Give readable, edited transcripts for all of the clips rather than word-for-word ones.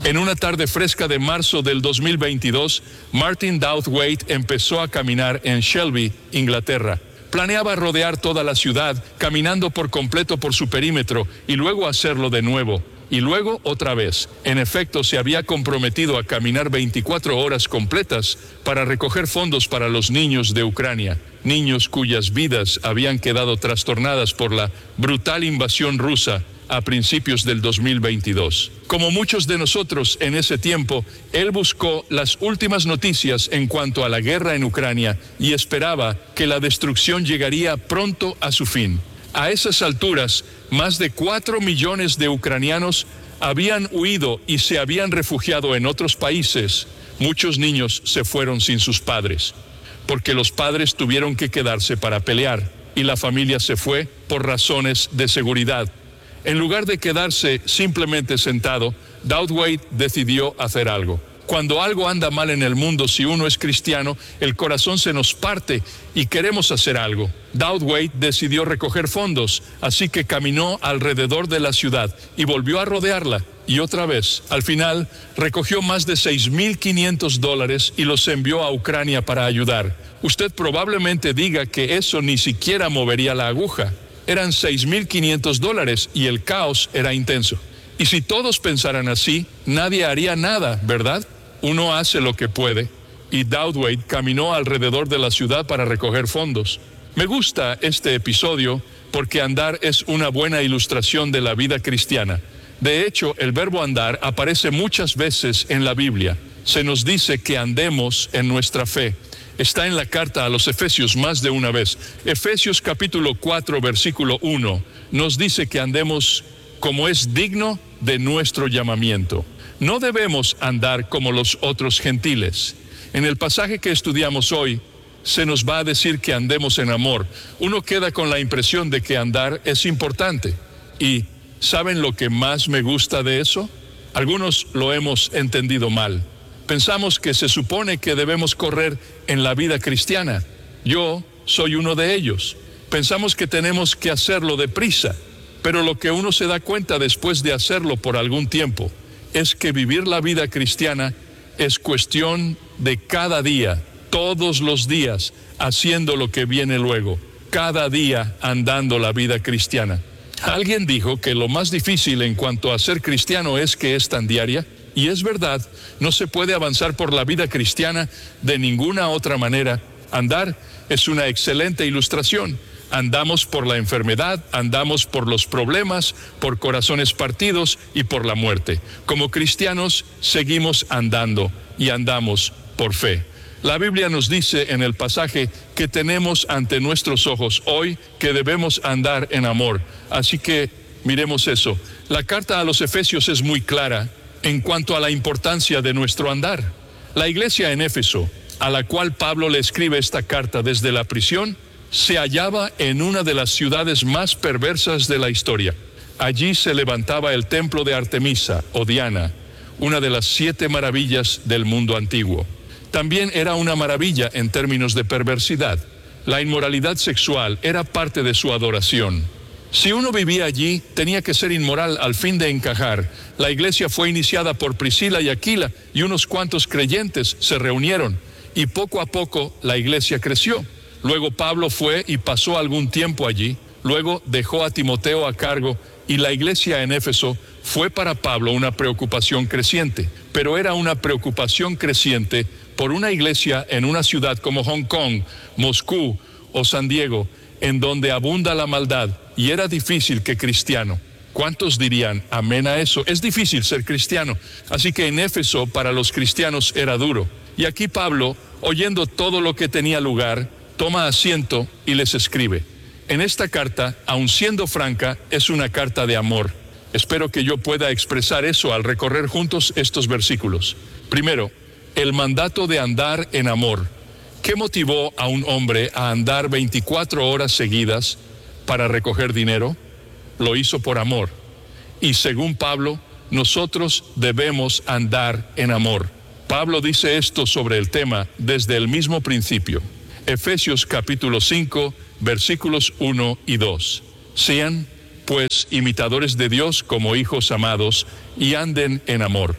En una tarde fresca de marzo del 2022, Martin Douthwaite empezó a caminar en Shelby, Inglaterra. Planeaba rodear toda la ciudad, caminando por completo por su perímetro, y luego hacerlo de nuevo. Y luego otra vez. En efecto, se había comprometido a caminar 24 horas completas para recoger fondos para los niños de Ucrania, niños cuyas vidas habían quedado trastornadas por la brutal invasión rusa a principios del 2022. Como muchos de nosotros en ese tiempo, él buscó las últimas noticias en cuanto a la guerra en Ucrania y esperaba que la destrucción llegaría pronto a su fin. A esas alturas, más de 4 millones de ucranianos habían huido y se habían refugiado en otros países. Muchos niños se fueron sin sus padres, porque los padres tuvieron que quedarse para pelear, y la familia se fue por razones de seguridad. En lugar de quedarse simplemente sentado, Douthwaite decidió hacer algo. Cuando algo anda mal en el mundo, si uno es cristiano, el corazón se nos parte y queremos hacer algo. Douthwaite decidió recoger fondos, así que caminó alrededor de la ciudad y volvió a rodearla. Y otra vez, al final, recogió más de $6,500 y los envió a Ucrania para ayudar. Usted probablemente diga que eso ni siquiera movería la aguja. Eran $6,500 y el caos era intenso. Y si todos pensaran así, nadie haría nada, ¿verdad? Uno hace lo que puede, y Douthwaite caminó alrededor de la ciudad para recoger fondos. Me gusta este episodio porque andar es una buena ilustración de la vida cristiana. De hecho, el verbo andar aparece muchas veces en la Biblia. Se nos dice que andemos en nuestra fe. Está en la carta a los Efesios más de una vez. Efesios capítulo 4, versículo 1, nos dice que andemos como es digno de nuestro llamamiento. No debemos andar como los otros gentiles. En el pasaje que estudiamos hoy, se nos va a decir que andemos en amor. Uno queda con la impresión de que andar es importante. ¿Y saben lo que más me gusta de eso? Algunos lo hemos entendido mal. Pensamos que se supone que debemos correr en la vida cristiana. Yo soy uno de ellos. Pensamos que tenemos que hacerlo deprisa, pero lo que uno se da cuenta después de hacerlo por algún tiempo es que vivir la vida cristiana es cuestión de cada día, todos los días, haciendo lo que viene luego, cada día andando la vida cristiana. Alguien dijo que lo más difícil en cuanto a ser cristiano es que es tan diaria. Y es verdad, no se puede avanzar por la vida cristiana de ninguna otra manera. Andar es una excelente ilustración. Andamos por la enfermedad, andamos por los problemas, por corazones partidos y por la muerte. Como cristianos seguimos andando y andamos por fe. La Biblia nos dice en el pasaje que tenemos ante nuestros ojos hoy que debemos andar en amor. Así que miremos eso. La carta a los Efesios es muy clara en cuanto a la importancia de nuestro andar. La iglesia en Éfeso, a la cual Pablo le escribe esta carta desde la prisión, se hallaba en una de las ciudades más perversas de la historia. Allí se levantaba el templo de Artemisa o Diana, una de las 7 maravillas del mundo antiguo. También era una maravilla en términos de perversidad. La inmoralidad sexual era parte de su adoración. Si uno vivía allí, tenía que ser inmoral al fin de encajar. La iglesia fue iniciada por Priscila y Aquila y unos cuantos creyentes se reunieron y poco a poco la iglesia creció. Luego Pablo fue y pasó algún tiempo allí. Luego dejó a Timoteo a cargo y la iglesia en Éfeso fue para Pablo una preocupación creciente. Pero era una preocupación creciente por una iglesia en una ciudad como Hong Kong, Moscú o San Diego, en donde abunda la maldad, y era difícil que cristiano. ¿Cuántos dirían amén a eso? Es difícil ser cristiano. Así que en Éfeso para los cristianos era duro. Y aquí Pablo, oyendo todo lo que tenía lugar, toma asiento y les escribe. En esta carta, aun siendo franca, es una carta de amor. Espero que yo pueda expresar eso al recorrer juntos estos versículos. Primero, el mandato de andar en amor. ¿Qué motivó a un hombre a andar 24 horas seguidas para recoger dinero? Lo hizo por amor. Y según Pablo, nosotros debemos andar en amor. Pablo dice esto sobre el tema desde el mismo principio. Efesios capítulo 5, versículos 1 y 2. Sean, pues, imitadores de Dios como hijos amados y anden en amor,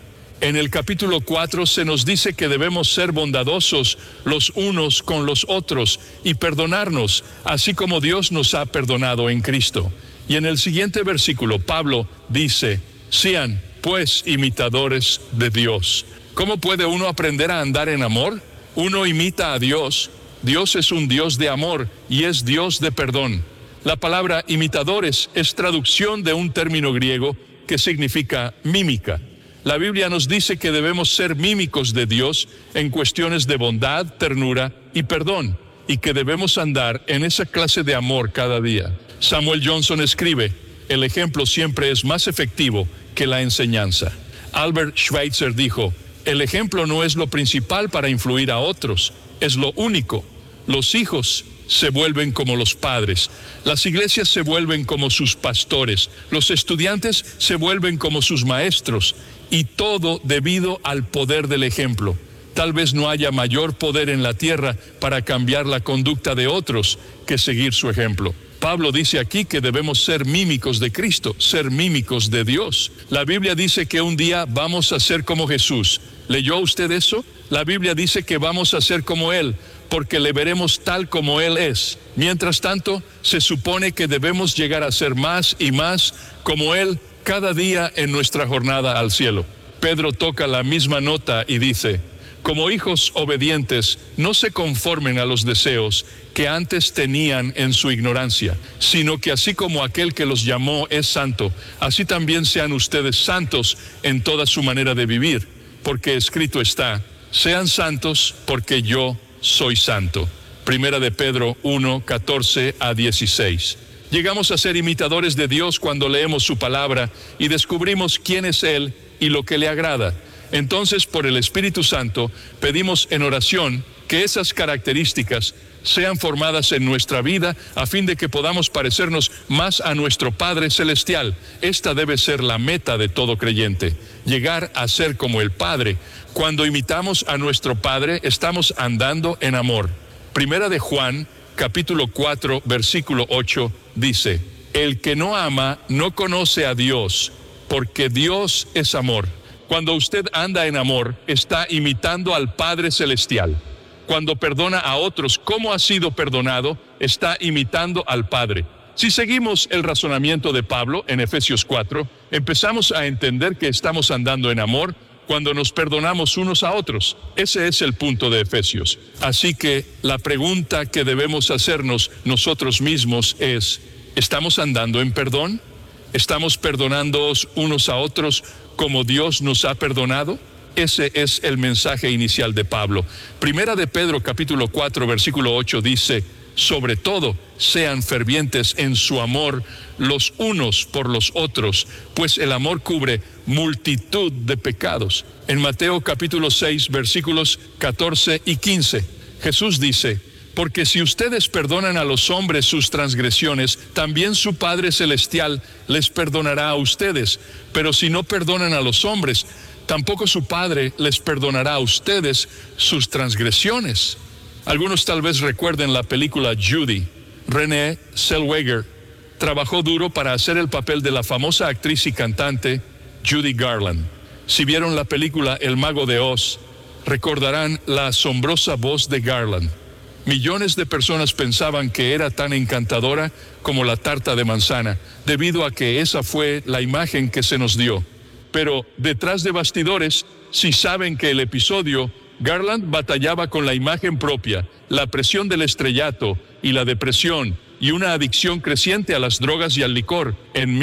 En el capítulo 4 se nos dice que debemos ser bondadosos los unos con los otros y perdonarnos, así como Dios nos ha perdonado en Cristo. Y en el siguiente versículo, Pablo dice, sean pues imitadores de Dios. ¿Cómo puede uno aprender a andar en amor? Uno imita a Dios. Dios es un Dios de amor y es Dios de perdón. La palabra imitadores es traducción de un término griego que significa mímica. La Biblia nos dice que debemos ser mímicos de Dios en cuestiones de bondad, ternura y perdón, y que debemos andar en esa clase de amor cada día. Samuel Johnson escribe, el ejemplo siempre es más efectivo que la enseñanza. Albert Schweitzer dijo, el ejemplo no es lo principal para influir a otros, es lo único. Los hijos se vuelven como los padres, las iglesias se vuelven como sus pastores, los estudiantes se vuelven como sus maestros, y todo debido al poder del ejemplo. Tal vez no haya mayor poder en la tierra para cambiar la conducta de otros que seguir su ejemplo. Pablo dice aquí que debemos ser mímicos de Cristo, ser mímicos de Dios. La Biblia dice que un día vamos a ser como Jesús. ¿Leyó usted eso? La Biblia dice que vamos a ser como Él, porque le veremos tal como Él es. Mientras tanto, se supone que debemos llegar a ser más y más como Él cada día en nuestra jornada al cielo. Pedro toca la misma nota y dice, como hijos obedientes, no se conformen a los deseos que antes tenían en su ignorancia, sino que así como aquel que los llamó es santo, así también sean ustedes santos en toda su manera de vivir, porque escrito está, sean santos porque yo soy santo. Primera de Pedro 1, 14 a 16. Llegamos a ser imitadores de Dios cuando leemos su palabra y descubrimos quién es Él y lo que le agrada. Entonces, por el Espíritu Santo, pedimos en oración que esas características sean formadas en nuestra vida a fin de que podamos parecernos más a nuestro Padre Celestial. Esta debe ser la meta de todo creyente, llegar a ser como el Padre. Cuando imitamos a nuestro Padre, estamos andando en amor. Primera de Juan, capítulo 4, versículo 8, dice, el que no ama no conoce a Dios, porque Dios es amor. Cuando usted anda en amor, está imitando al Padre Celestial. Cuando perdona a otros como ha sido perdonado, está imitando al Padre. Si seguimos el razonamiento de Pablo en Efesios 4, empezamos a entender que estamos andando en amor cuando nos perdonamos unos a otros. Ese es el punto de Efesios. Así que la pregunta que debemos hacernos nosotros mismos es, ¿estamos andando en perdón? ¿Estamos perdonándonos unos a otros como Dios nos ha perdonado? Ese es el mensaje inicial de Pablo. Primera de Pedro, capítulo 4, versículo 8 dice, sobre todo, sean fervientes en su amor los unos por los otros, pues el amor cubre multitud de pecados. En Mateo capítulo 6, versículos 14 y 15, Jesús dice, porque si ustedes perdonan a los hombres sus transgresiones, también su Padre Celestial les perdonará a ustedes. Pero si no perdonan a los hombres, tampoco su Padre les perdonará a ustedes sus transgresiones. Algunos tal vez recuerden la película Judy. Renée Zellweger trabajó duro para hacer el papel de la famosa actriz y cantante Judy Garland. Si vieron la película El Mago de Oz, recordarán la asombrosa voz de Garland. Millones de personas pensaban que era tan encantadora como la tarta de manzana, debido a que esa fue la imagen que se nos dio. Pero detrás de bastidores, si saben que el episodio, Garland batallaba con la imagen propia, la presión del estrellato y la depresión, y una adicción creciente a las drogas y al licor. En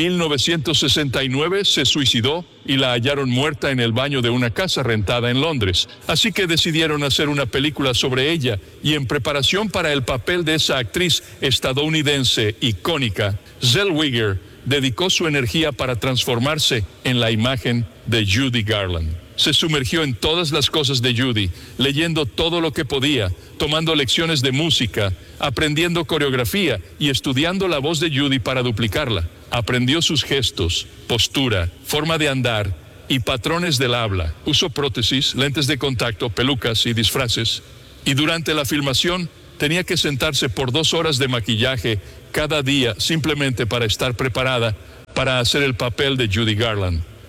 1969 se suicidó y la hallaron muerta en el baño de una casa rentada en Londres. Así que decidieron hacer una película sobre ella, y en preparación para el papel de esa actriz estadounidense icónica, Zellweger dedicó su energía para transformarse en la imagen de Judy Garland. Se sumergió en todas las cosas de Judy, leyendo todo lo que podía, tomando lecciones de música, aprendiendo coreografía y estudiando la voz de Judy para duplicarla. Aprendió sus gestos, postura, forma de andar y patrones del habla. Usó prótesis, lentes de contacto, pelucas y disfraces. Y durante la filmación tenía que sentarse por 2 horas de maquillaje cada día simplemente para estar preparada para hacer el papel de Judy Garland.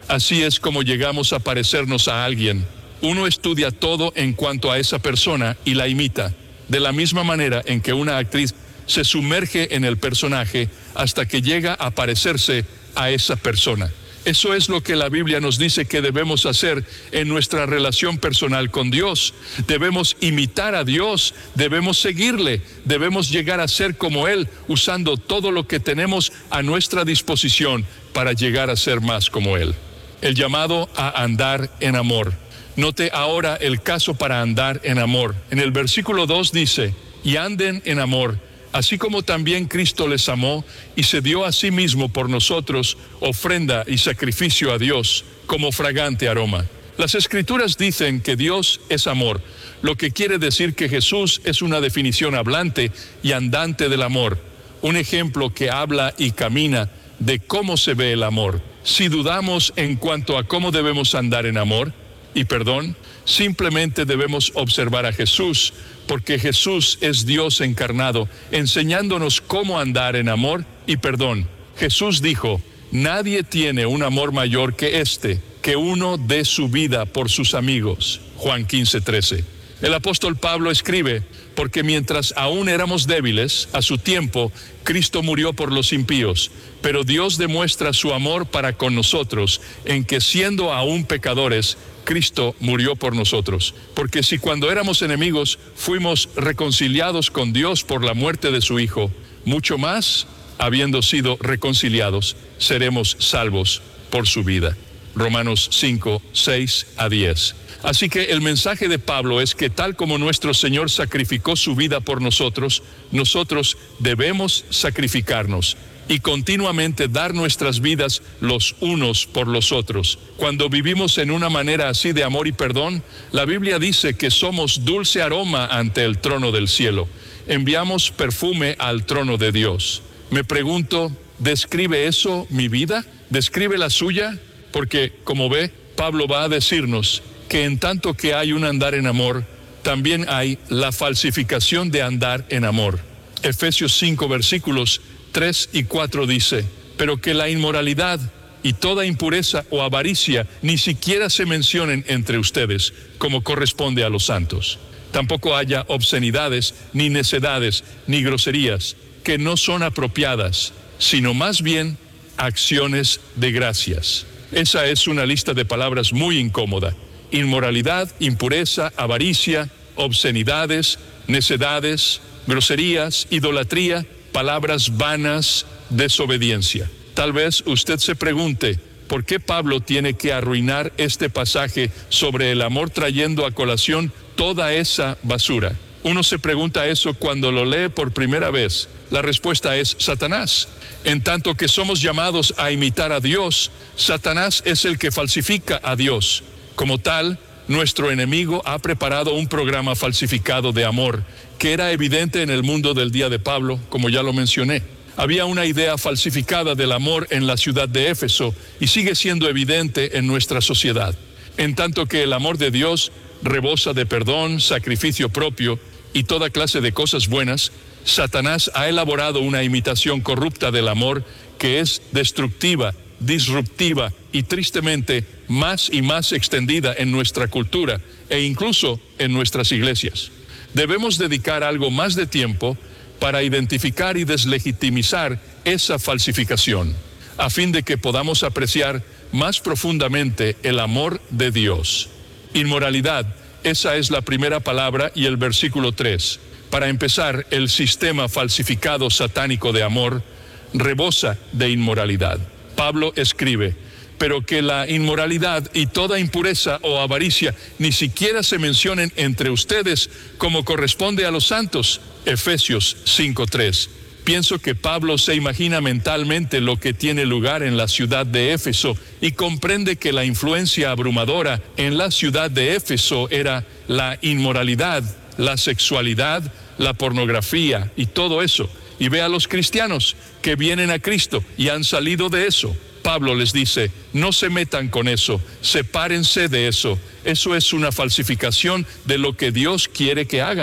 Así es como llegamos a parecernos a alguien. Uno estudia todo en cuanto a esa persona y la imita, de la misma manera en que una actriz se sumerge en el personaje hasta que llega a parecerse a esa persona. Eso es lo que la Biblia nos dice que debemos hacer en nuestra relación personal con Dios. Debemos imitar a Dios, debemos seguirle, debemos llegar a ser como Él, usando todo lo que tenemos a nuestra disposición para llegar a ser más como Él. El llamado a andar en amor. Note ahora el caso para andar en amor. En el versículo 2 dice, y anden en amor, así como también Cristo les amó y se dio a sí mismo por nosotros, ofrenda y sacrificio a Dios, como fragante aroma. Las Escrituras dicen que Dios es amor, lo que quiere decir que Jesús es una definición hablante y andante del amor, un ejemplo que habla y camina de cómo se ve el amor. Si dudamos en cuanto a cómo debemos andar en amor y perdón, simplemente debemos observar a Jesús, porque Jesús es Dios encarnado, enseñándonos cómo andar en amor y perdón. Jesús dijo, nadie tiene un amor mayor que este, que uno dé su vida por sus amigos. Juan 15:13. El apóstol Pablo escribe, porque mientras aún éramos débiles, a su tiempo, Cristo murió por los impíos, pero Dios demuestra su amor para con nosotros, en que siendo aún pecadores, Cristo murió por nosotros. Porque si cuando éramos enemigos fuimos reconciliados con Dios por la muerte de su Hijo, mucho más, habiendo sido reconciliados, seremos salvos por su vida. Romanos 5, 6 a 10. Así que el mensaje de Pablo es que tal como nuestro Señor sacrificó su vida por nosotros, nosotros debemos sacrificarnos y continuamente dar nuestras vidas los unos por los otros. Cuando vivimos en una manera así de amor y perdón, la Biblia dice que somos dulce aroma ante el trono del cielo. Enviamos perfume al trono de Dios. Me pregunto, ¿describe eso mi vida? ¿Describe la suya? Porque, como ve, Pablo va a decirnos que en tanto que hay un andar en amor, también hay la falsificación de andar en amor. Efesios 5, versículos 3 y 4 dice, pero que la inmoralidad y toda impureza o avaricia ni siquiera se mencionen entre ustedes, como corresponde a los santos. Tampoco haya obscenidades, ni necedades, ni groserías, que no son apropiadas, sino más bien acciones de gracias. Esa es una lista de palabras muy incómoda. Inmoralidad, impureza, avaricia, obscenidades, necedades, groserías, idolatría, palabras vanas, desobediencia. Tal vez usted se pregunte, ¿por qué Pablo tiene que arruinar este pasaje sobre el amor trayendo a colación toda esa basura? Uno se pregunta eso cuando lo lee por primera vez. La respuesta es Satanás. En tanto que somos llamados a imitar a Dios, Satanás es el que falsifica a Dios. Como tal, nuestro enemigo ha preparado un programa falsificado de amor, que era evidente en el mundo del día de Pablo, como ya lo mencioné. Había una idea falsificada del amor en la ciudad de Éfeso y sigue siendo evidente en nuestra sociedad. En tanto que el amor de Dios rebosa de perdón, sacrificio propio y toda clase de cosas buenas, Satanás ha elaborado una imitación corrupta del amor que es destructiva, disruptiva y tristemente más y más extendida en nuestra cultura e incluso en nuestras iglesias. Debemos dedicar algo más de tiempo para identificar y deslegitimizar esa falsificación, a fin de que podamos apreciar más profundamente el amor de Dios. Inmoralidad, esa es la primera palabra y el versículo 3. Para empezar, el sistema falsificado satánico de amor rebosa de inmoralidad. Pablo escribe, pero que la inmoralidad y toda impureza o avaricia ni siquiera se mencionen entre ustedes como corresponde a los santos. Efesios 5:3. Pienso que Pablo se imagina mentalmente lo que tiene lugar en la ciudad de Éfeso y comprende que la influencia abrumadora en la ciudad de Éfeso era la inmoralidad, la sexualidad, la pornografía y todo eso. Y ve a los cristianos que vienen a Cristo y han salido de eso. Pablo les dice, no se metan con eso, sepárense de eso. Eso es una falsificación de lo que Dios quiere que hagan.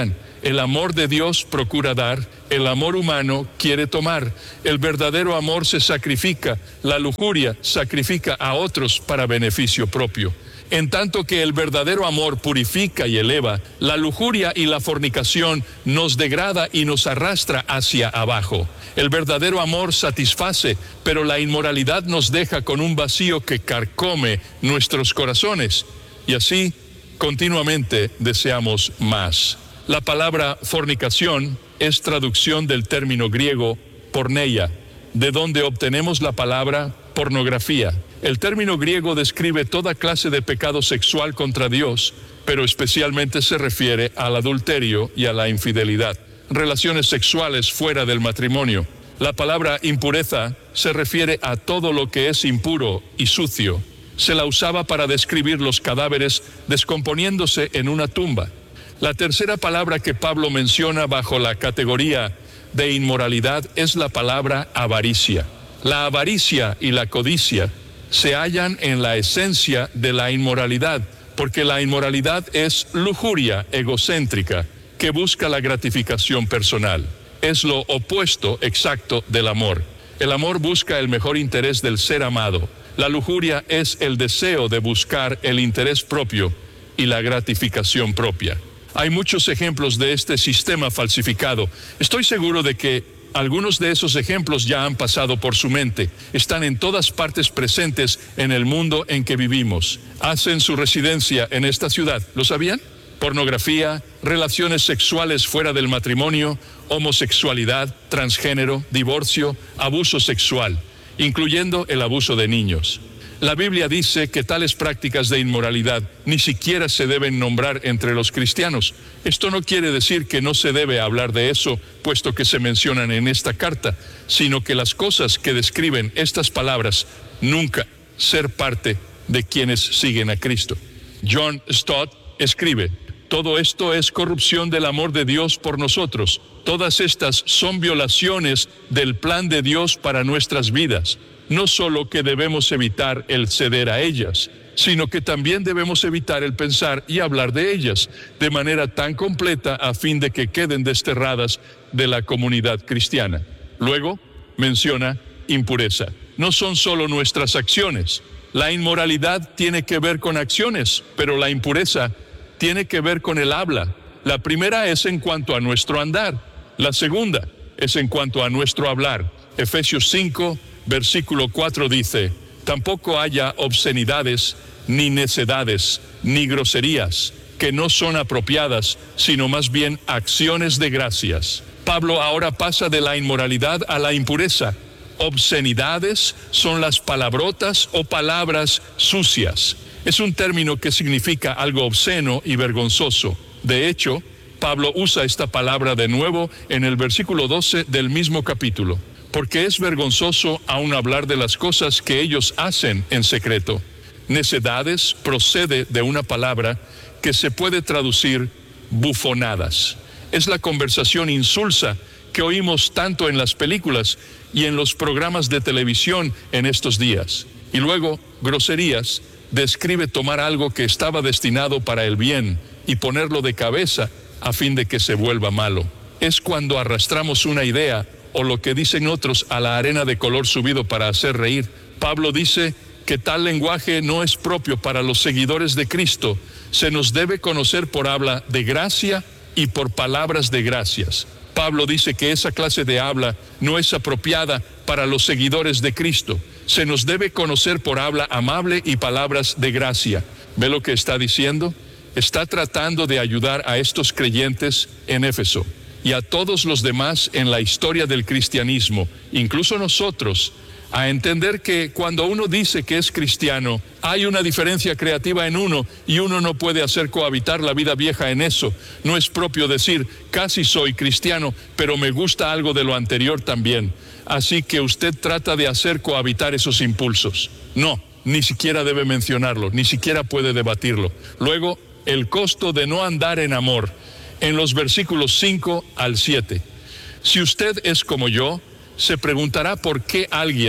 El amor de Dios procura dar, el amor humano quiere tomar. El verdadero amor se sacrifica, la lujuria sacrifica a otros para beneficio propio. En tanto que el verdadero amor purifica y eleva, la lujuria y la fornicación nos degrada y nos arrastra hacia abajo. El verdadero amor satisface, pero la inmoralidad nos deja con un vacío que carcome nuestros corazones. Y así, continuamente deseamos más. La palabra fornicación es traducción del término griego porneia, de donde obtenemos la palabra pornografía. El término griego describe toda clase de pecado sexual contra Dios, pero especialmente se refiere al adulterio y a la infidelidad, relaciones sexuales fuera del matrimonio. La palabra impureza se refiere a todo lo que es impuro y sucio. Se la usaba para describir los cadáveres descomponiéndose en una tumba. La tercera palabra que Pablo menciona bajo la categoría de inmoralidad es la palabra avaricia. La avaricia y la codicia se hallan en la esencia de la inmoralidad, porque la inmoralidad es lujuria egocéntrica que busca la gratificación personal. Es lo opuesto exacto del amor. El amor busca el mejor interés del ser amado. La lujuria es el deseo de buscar el interés propio y la gratificación propia. Hay muchos ejemplos de este sistema falsificado. Estoy seguro de que algunos de esos ejemplos ya han pasado por su mente. Están en todas partes presentes en el mundo en que vivimos. Hacen su residencia en esta ciudad. ¿Lo sabían? Pornografía, relaciones sexuales fuera del matrimonio, homosexualidad, transgénero, divorcio, abuso sexual, incluyendo el abuso de niños. La Biblia dice que tales prácticas de inmoralidad ni siquiera se deben nombrar entre los cristianos. Esto no quiere decir que no se debe hablar de eso, puesto que se mencionan en esta carta, sino que las cosas que describen estas palabras nunca ser parte de quienes siguen a Cristo. John Stott escribe: todo esto es corrupción del amor de Dios por nosotros. Todas estas son violaciones del plan de Dios para nuestras vidas. No solo que debemos evitar el ceder a ellas, sino que también debemos evitar el pensar y hablar de ellas de manera tan completa a fin de que queden desterradas de la comunidad cristiana. Luego menciona impureza. No son solo nuestras acciones. La inmoralidad tiene que ver con acciones, pero la impureza tiene que ver con el habla. La primera es en cuanto a nuestro andar. La segunda es en cuanto a nuestro hablar. Efesios 5, versículo 4 dice: tampoco haya obscenidades, ni necedades, ni groserías, que no son apropiadas, sino más bien acciones de gracias. Pablo ahora pasa de la inmoralidad a la impureza. Obscenidades son las palabrotas o palabras sucias. Es un término que significa algo obsceno y vergonzoso. De hecho, Pablo usa esta palabra de nuevo en el versículo 12 del mismo capítulo, porque es vergonzoso aún hablar de las cosas que ellos hacen en secreto. Necedades procede de una palabra que se puede traducir bufonadas. Es la conversación insulsa que oímos tanto en las películas y en los programas de televisión en estos días. Y luego, groserías describe tomar algo que estaba destinado para el bien y ponerlo de cabeza a fin de que se vuelva malo. Es cuando arrastramos una idea o lo que dicen otros a la arena de color subido para hacer reír. Pablo dice que tal lenguaje no es propio para los seguidores de Cristo. Se nos debe conocer por habla de gracia y por palabras de gracias. Pablo dice que esa clase de habla no es apropiada para los seguidores de Cristo. Se nos debe conocer por habla amable y palabras de gracia. ¿Ve lo que está diciendo? Está tratando de ayudar a estos creyentes en Éfeso y a todos los demás en la historia del cristianismo, incluso nosotros, a entender que cuando uno dice que es cristiano, hay una diferencia creativa en uno y uno no puede hacer cohabitar la vida vieja en eso. No es propio decir, casi soy cristiano, pero me gusta algo de lo anterior también. Así que usted trata de hacer cohabitar esos impulsos. No, ni siquiera debe mencionarlo, ni siquiera puede debatirlo. Luego, el costo de no andar en amor, en los versículos 5 al 7. Si usted es como yo, se preguntará por qué alguien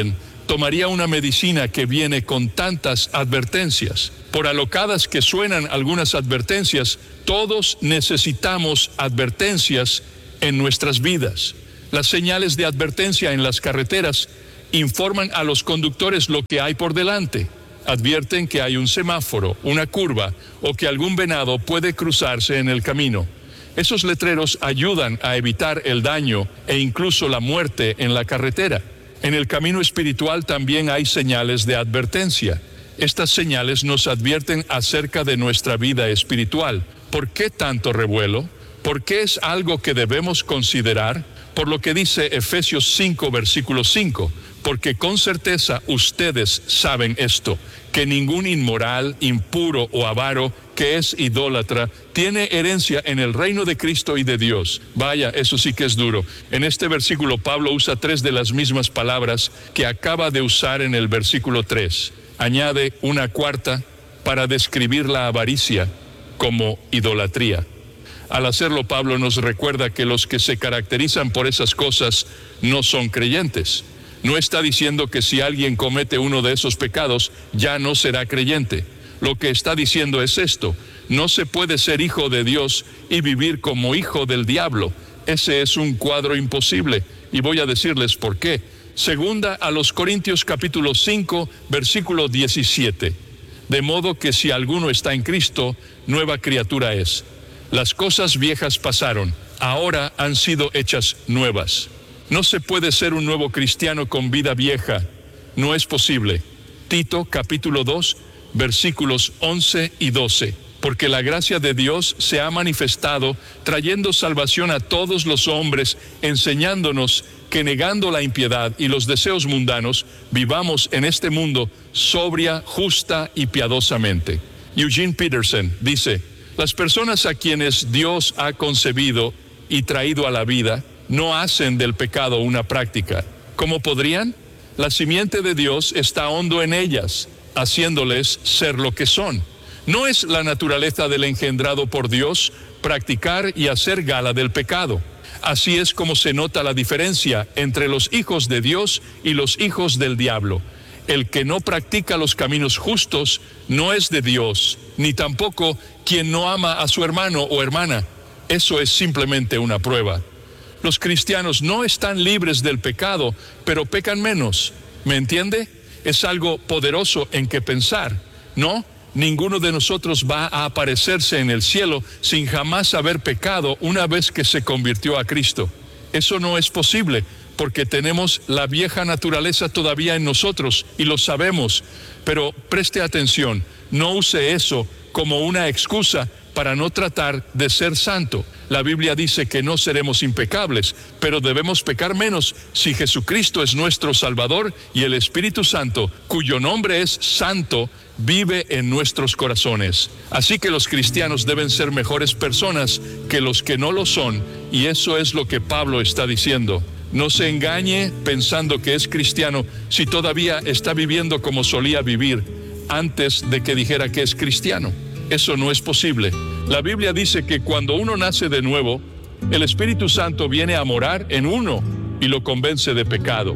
tomaría una medicina que viene con tantas advertencias. Por alocadas que suenan algunas advertencias, todos necesitamos advertencias en nuestras vidas. Las señales de advertencia en las carreteras informan a los conductores lo que hay por delante. Advierten que hay un semáforo, una curva o que algún venado puede cruzarse en el camino. Esos letreros ayudan a evitar el daño e incluso la muerte en la carretera. En el camino espiritual también hay señales de advertencia. Estas señales nos advierten acerca de nuestra vida espiritual. ¿Por qué tanto revuelo? ¿Por qué es algo que debemos considerar? Por lo que dice Efesios 5, versículo 5. Porque con certeza ustedes saben esto, que ningún inmoral, impuro o avaro que es idólatra tiene herencia en el reino de Cristo y de Dios. Vaya, eso sí que es duro. En este versículo Pablo usa 3 de las mismas palabras que acaba de usar en el versículo 3. Añade una cuarta para describir la avaricia como idolatría. Al hacerlo, Pablo nos recuerda que los que se caracterizan por esas cosas no son creyentes. No está diciendo que si alguien comete uno de esos pecados, ya no será creyente. Lo que está diciendo es esto: no se puede ser hijo de Dios y vivir como hijo del diablo. Ese es un cuadro imposible, y voy a decirles por qué. Segunda a los Corintios capítulo 5, versículo 17. De modo que si alguno está en Cristo, nueva criatura es. Las cosas viejas pasaron, ahora han sido hechas nuevas. No se puede ser un nuevo cristiano con vida vieja. No es posible. Tito capítulo 2, versículos 11 y 12. Porque la gracia de Dios se ha manifestado, trayendo salvación a todos los hombres, enseñándonos que negando la impiedad y los deseos mundanos, vivamos en este mundo sobria, justa y piadosamente. Eugene Peterson dice: las personas a quienes Dios ha concebido y traído a la vida no hacen del pecado una práctica. ¿Cómo podrían? La simiente de Dios está hondo en ellas, haciéndoles ser lo que son. No es la naturaleza del engendrado por Dios practicar y hacer gala del pecado. Así es como se nota la diferencia entre los hijos de Dios y los hijos del diablo. El que no practica los caminos justos no es de Dios, ni tampoco quien no ama a su hermano o hermana. Eso es simplemente una prueba. Los cristianos no están libres del pecado, pero pecan menos. ¿Me entiende? Es algo poderoso en que pensar, ¿no? Ninguno de nosotros va a aparecerse en el cielo sin jamás haber pecado una vez que se convirtió a Cristo. Eso no es posible, porque tenemos la vieja naturaleza todavía en nosotros y lo sabemos. Pero preste atención, no use eso como una excusa para no tratar de ser santo. La Biblia dice que no seremos impecables, pero debemos pecar menos si Jesucristo es nuestro Salvador y el Espíritu Santo, cuyo nombre es Santo, vive en nuestros corazones. Así que los cristianos deben ser mejores personas que los que no lo son, y eso es lo que Pablo está diciendo. No se engañe pensando que es cristiano si todavía está viviendo como solía vivir antes de que dijera que es cristiano. Eso no es posible. La Biblia dice que cuando uno nace de nuevo, el Espíritu Santo viene a morar en uno y lo convence de pecado.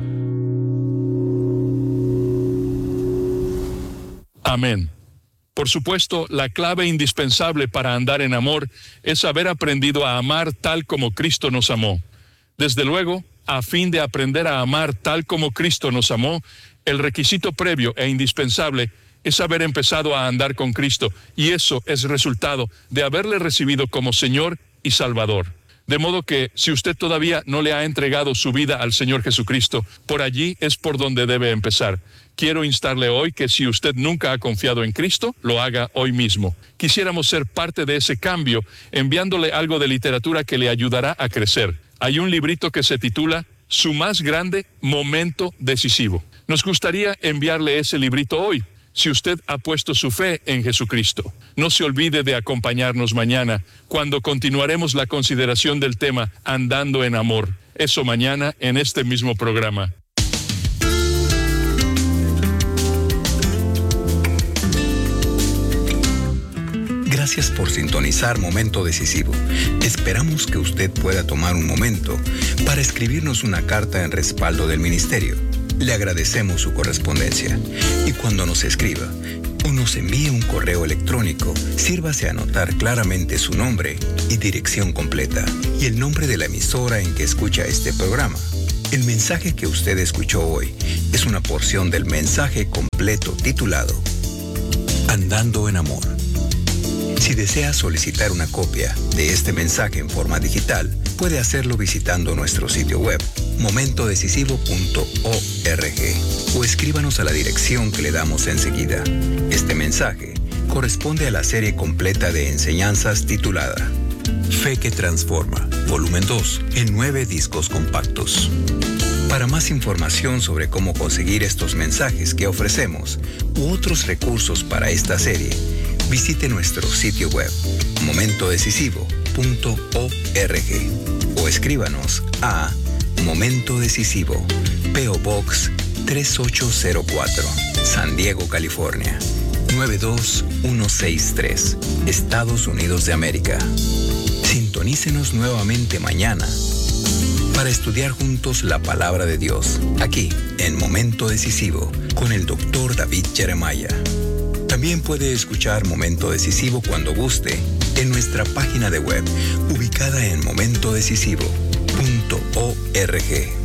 Amén. Por supuesto, la clave indispensable para andar en amor es haber aprendido a amar tal como Cristo nos amó. Desde luego, a fin de aprender a amar tal como Cristo nos amó, el requisito previo e indispensable es haber empezado a andar con Cristo, y eso es resultado de haberle recibido como Señor y Salvador. De modo que, si usted todavía no le ha entregado su vida al Señor Jesucristo, por allí es por donde debe empezar. Quiero instarle hoy que si usted nunca ha confiado en Cristo, lo haga hoy mismo. Quisiéramos ser parte de ese cambio, enviándole algo de literatura que le ayudará a crecer. Hay un librito que se titula Su más grande momento decisivo. Nos gustaría enviarle ese librito hoy, si usted ha puesto su fe en Jesucristo. No se olvide de acompañarnos mañana, cuando continuaremos la consideración del tema Andando en Amor. Eso mañana en este mismo programa. Gracias por sintonizar Momento Decisivo. Esperamos que usted pueda tomar un momento para escribirnos una carta en respaldo del ministerio. Le agradecemos su correspondencia y cuando nos escriba o nos envíe un correo electrónico, sírvase a anotar claramente su nombre y dirección completa y el nombre de la emisora en que escucha este programa. El mensaje que usted escuchó hoy es una porción del mensaje completo titulado Andando en Amor. Si desea solicitar una copia de este mensaje en forma digital, puede hacerlo visitando nuestro sitio web momentodecisivo.org o escríbanos a la dirección que le damos enseguida. Este mensaje corresponde a la serie completa de enseñanzas titulada Fe que Transforma, volumen 2, en 9 discos compactos. Para más información sobre cómo conseguir estos mensajes que ofrecemos u otros recursos para esta serie, visite nuestro sitio web momentodecisivo.org o escríbanos a Momento Decisivo, P.O. Box 3804, San Diego, California 92163, Estados Unidos de América. Sintonícenos nuevamente mañana para estudiar juntos la palabra de Dios, aquí en Momento Decisivo, con el Dr. David Jeremiah. También puede escuchar Momento Decisivo cuando guste en nuestra página de web, ubicada en momentodecisivo.org.